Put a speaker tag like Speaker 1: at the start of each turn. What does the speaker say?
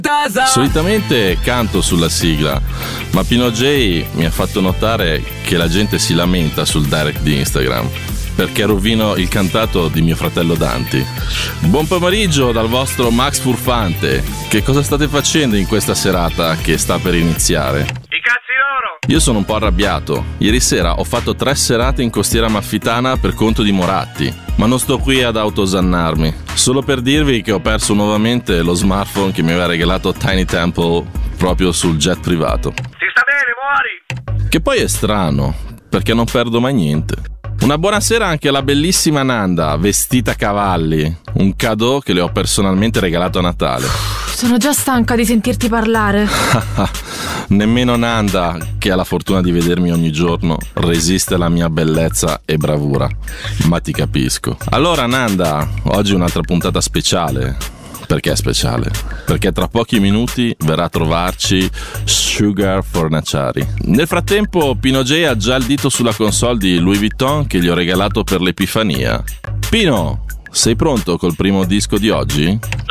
Speaker 1: Solitamente canto sulla sigla, ma Pino J mi ha fatto notare che la gente si lamenta sul direct di Instagram perché rovino il cantato di mio fratello Danti. Buon pomeriggio dal vostro Max Furfante. Che cosa state facendo in questa serata che sta per iniziare?
Speaker 2: I cazzi loro!
Speaker 1: Io sono un po' arrabbiato. Ieri sera ho fatto 3 serate in Costiera Amalfitana per conto di Moratti, ma non sto qui ad autosannarmi. Solo per dirvi che ho perso nuovamente lo smartphone che mi aveva regalato Tiny Temple proprio sul jet privato.
Speaker 2: Si sta bene, muori!
Speaker 1: Che poi è strano, perché non perdo mai niente. Una buonasera anche alla bellissima Nanda, vestita a cavalli. Un cadeau che le ho personalmente regalato a Natale.
Speaker 3: Sono già stanca di sentirti parlare.
Speaker 1: Nemmeno Nanda, che ha la fortuna di vedermi ogni giorno, resiste alla mia bellezza e bravura. Ma ti capisco. Allora Nanda, oggi un'altra puntata speciale. Perché è speciale? Perché tra pochi minuti verrà a trovarci Sugar Fornaciari. Nel frattempo Pino J ha già il dito sulla console di Louis Vuitton che gli ho regalato per l'Epifania. Pino, sei pronto col primo disco di oggi?